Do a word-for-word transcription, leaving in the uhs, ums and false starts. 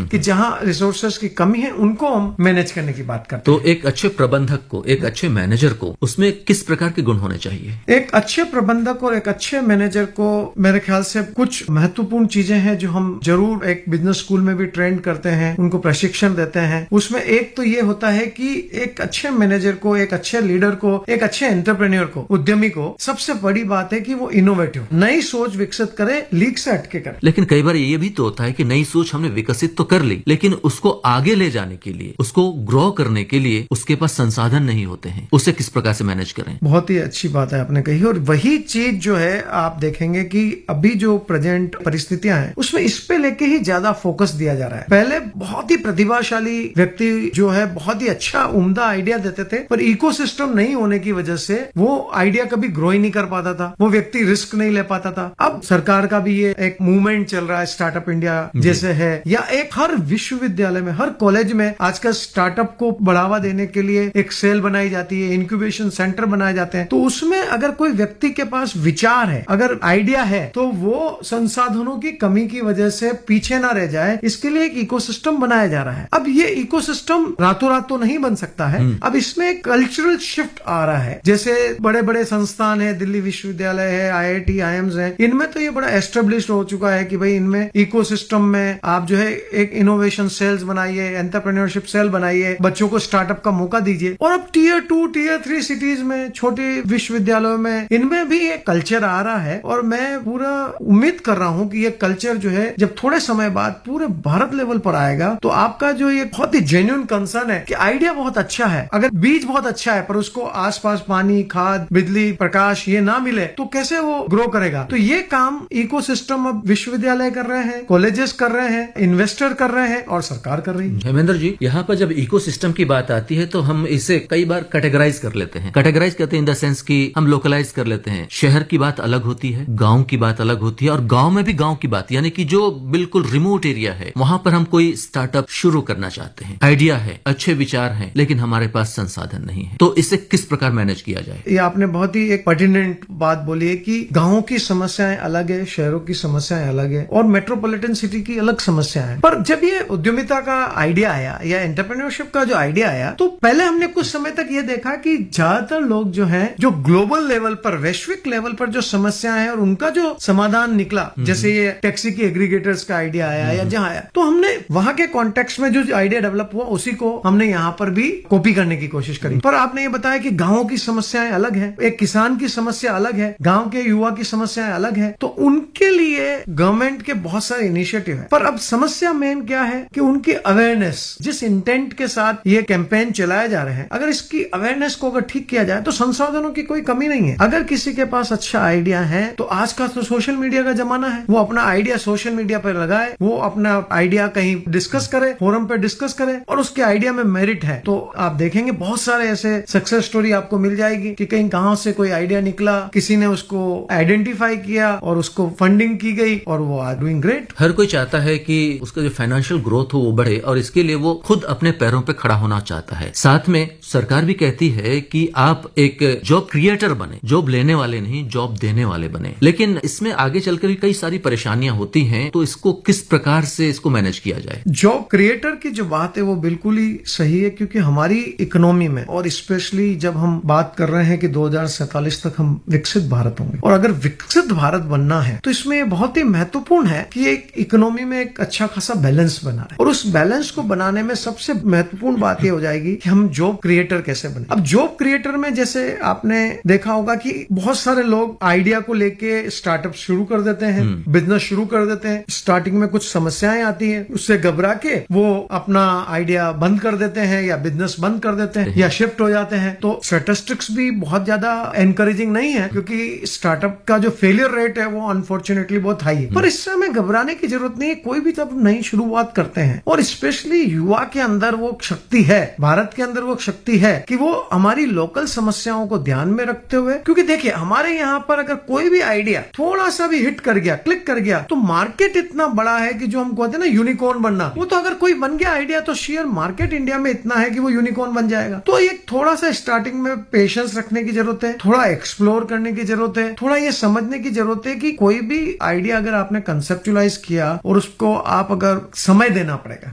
कि जहां रिसोर्सेज की कमी है उनको हम मैनेज करने की बात करते तो हैं। एक अच्छे प्रबंधक को, एक अच्छे मैनेजर को उसमें किस प्रकार के गुण होने चाहिए? एक अच्छे प्रबंधक और एक अच्छे मैनेजर को मेरे ख्याल से कुछ महत्वपूर्ण चीजें हैं जो हम जरूर एक बिजनेस स्कूल में भी ट्रेन करते हैं, उनको प्रशिक्षण देते हैं। उसमें एक तो ये होता है कि एक अच्छे मैनेजर को, एक अच्छे लीडर को, एक अच्छे एंटरप्रेन्योर को, उद्यमी को सबसे बड़ी बात है कि वो इनोवेटिव, नई सोच विकसित करे, लीक से हटके करे। लेकिन कई बार ये भी तो होता है कि नई सोच हमने विकसित तो कर ली, लेकिन उसको आगे ले जाने के लिए, उसको ग्रो करने के लिए उसके पास संसाधन नहीं होते हैं। उसे किस प्रकार से मैनेज करें? बहुत ही अच्छी बात है आपने कही, और वही चीज जो है आप देखेंगे कि अभी जो प्रेजेंट परिस्थितियां हैं उसमें इस पे लेके ही ज्यादा फोकस दिया जा रहा है। पहले बहुत ही प्रतिभाशाली व्यक्ति जो है बहुत ही अच्छा उम्दा आइडिया देते थे, पर इकोसिस्टम नहीं होने की वजह से वो आइडिया कभी ग्रो ही नहीं कर पाता था, वो व्यक्ति रिस्क नहीं ले पाता था। अब सरकार का भी ये एक मूवमेंट चल रहा है, स्टार्टअप इंडिया जैसे है, या एक हर विश्वविद्यालय में, हर कॉलेज में आजकल स्टार्टअप को बढ़ावा देने के लिए एक सेल बनाई जाती है, इंक्यूबेशन सेंटर बनाए जाते हैं। तो उसमें अगर कोई व्यक्ति के पास विचार है, अगर आइडिया है, तो वो संसाधनों की कमी की वजह से पीछे ना रह जाए, इसके लिए एक इकोसिस्टम बनाया जा रहा है। अब ये इकोसिस्टम रातों रात तो नहीं बन सकता है, अब इसमें एक कल्चरल शिफ्ट आ रहा है। जैसे बड़े बड़े संस्थान है, दिल्ली विश्वविद्यालय है, आई आई टी, आई एम्स है, इनमें तो ये बड़ा एस्टेब्लिश हो चुका है कि भाई इनमें इकोसिस्टम में आप जो है एक इनोवेशन सेल्स बनाइए, एंटरप्रेन्योरशिप सेल बनाइए, बच्चों को स्टार्टअप का मौका दीजिए। और अब tier two, tier three cities में, छोटे विश्वविद्यालयों में, इनमें भी एक कल्चर आ रहा है। और मैं पूरा उम्मीद कर रहा हूं कि ये कल्चर जो है जब थोड़े समय बाद पूरे भारत लेवल पर आएगा, तो आपका जो ये बहुत ही जेन्युइन कंसर्न है कि आइडिया बहुत अच्छा है, अगर बीज बहुत अच्छा है पर उसको आसपास पानी, खाद, बिजली, प्रकाश ये ना मिले तो कैसे वो ग्रो करेगा। तो ये काम इकोसिस्टम अब विश्वविद्यालय कर रहे हैं, कॉलेजेस कर रहे हैं, इन्वेस्टर कर रहे हैं और सरकार कर रही है। हेमेंद्र जी, यहाँ पर जब इकोसिस्टम की बात आती है तो हम इसे कई बार कैटेगराइज कर लेते हैं। कैटेगराइज करते हैं इन द सेंस कि हम लोकलाइज कर लेते हैं। शहर की बात अलग होती है, गांव की बात अलग होती है, और गांव में भी गांव की बात, यानी कि जो बिल्कुल रिमोट एरिया है, वहां पर हम कोई स्टार्टअप शुरू करना चाहते हैं, आइडिया है, अच्छे विचार हैं, लेकिन हमारे पास संसाधन नहीं है। तो इसे किस प्रकार मैनेज किया जाए? ये आपने बहुत ही एक पर्टिनेंट बात बोली है कि गांवों की समस्याएं अलग है, शहरों की समस्याएं अलग है, और मेट्रोपॉलिटन सिटी की अलग समस्याएं हैं। पर जब ये उद्यमिता का आइडिया आया या एंटरप्रेन्योरशिप का जो आइडिया आया, तो पहले हमने कुछ समय तक ये देखा कि ज्यादातर लोग जो हैं, जो ग्लोबल लेवल पर, वैश्विक लेवल पर जो समस्याएं हैं और उनका जो समाधान निकला, जैसे ये टैक्सी की एग्रीगेटर्स का आइडिया आया या जहां आया, तो हमने वहां के कॉन्टेक्स्ट में जो आइडिया डेवलप हुआ उसी को हमने यहाँ पर भी कॉपी करने की कोशिश करी। पर आपने ये बताया कि गांवों की समस्याएं अलग है, एक किसान की समस्या अलग है, गांव के युवा की समस्याएं अलग है, तो उनके लिए गवर्नमेंट के बहुत सारे इनिशिएटिव है। पर अब समस्या मेन क्या है कि उनकी अवेयरनेस, जिस इंटेंट के साथ ये कैंपेन चलाए जा रहे हैं, अगर इसकी अवेयरनेस को अगर ठीक किया जाए तो संसाधनों की कोई कमी नहीं है। अगर किसी के पास अच्छा आइडिया है तो आज का तो सोशल मीडिया का जमाना है, वो अपना आइडिया सोशल मीडिया पर लगाए, वो अपना आइडिया कहीं डिस्कस करे, फोरम पे डिस्कस करे, और उसके आइडिया में मेरिट है तो आप देखेंगे बहुत सारे ऐसे सक्सेस स्टोरी आपको मिल जाएगी कि कहीं कहां से कोई आइडिया निकला, किसी ने उसको आइडेंटिफाई किया और उसको फंडिंग की गई और वो आर डूइंग ग्रेट। हर कोई चाहता है कि उसका जो फाइनेंशियल ग्रोथ हो वो बढ़े, और इसके लिए वो खुद अपने पैरों पे खड़ा होना चाहता है। साथ में सरकार भी कहती है कि आप एक जॉब क्रिएटर बने, जॉब लेने वाले नहीं, जॉब देने वाले बने। लेकिन इसमें आगे चलकर भी कई सारी परेशानियां होती हैं, तो इसको किस प्रकार से इसको मैनेज किया जाए? जॉब क्रिएटर की जो बात है वो बिल्कुल ही सही है, क्योंकि हमारी इकोनॉमी में, और स्पेशली जब हम बात कर रहे हैं कि दो हजार सैंतालीस तक हम विकसित भारत होंगे, और अगर विकसित भारत बनना है तो इसमें बहुत ही महत्वपूर्ण है कि एक इकोनॉमी में एक अच्छा खासा बैलेंस बना है। और उस बैलेंस को बनाने में सबसे महत्वपूर्ण बात यह हो जाएगी कि हम जॉब क्रिएटर कैसे बने। अब जॉब क्रिएटर में जैसे आपने देखा होगा कि बहुत सारे लोग आइडिया को लेके स्टार्टअप शुरू कर देते हैं, बिजनेस शुरू कर देते हैं, स्टार्टिंग में कुछ समस्याएं आती हैं, उससे घबरा के वो अपना आइडिया बंद कर देते हैं या बिजनेस बंद कर देते हैं या शिफ्ट हो जाते हैं। तो स्टैटिस्टिक्स भी बहुत ज्यादा एनकरेजिंग नहीं है, क्योंकि स्टार्टअप का जो फेलियर रेट है वो अनफॉर्चुनेटली बहुत हाई है। पर इससे हमें घबराने की जरूरत नहीं है, कोई भी जब नई शुरुआत करते हैं, और स्पेशली युवा के अंदर वो शक्ति है, भारत के अंदर वो शक्ति है कि वो हमारी लोकल समस्याओं को ध्यान में रखते हुए, क्योंकि देखिए हमारे यहाँ पर अगर कोई भी आइडिया थोड़ा सा भी हिट कर गया, क्लिक कर गया, तो मार्केट इतना बड़ा है कि जो हम कहते हैं ना यूनिकॉर्न बनना, वो तो अगर कोई बन गया आइडिया तो शेयर मार्केट इंडिया में इतना है कि वो यूनिकॉर्न बन जाएगा। तो एक थोड़ा सा स्टार्टिंग में पेशेंस रखने की जरूरत है, थोड़ा एक्सप्लोर करने की जरूरत है, थोड़ा ये समझने की जरूरत है कि कोई भी आइडिया अगर आपने कंसेप्चुलाइज किया और उसको आप अगर समय देना पड़ेगा।